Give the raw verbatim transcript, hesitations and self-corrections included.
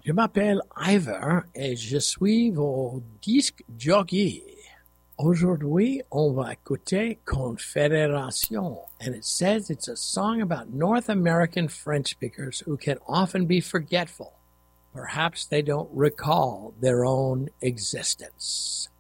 Je m'appelle Ivor et je suis vos disque jockey. Aujourd'hui, on va écouter Confederation, and it says it's a song about North American French speakers who can often be forgetful. Perhaps they don't recall their own existence.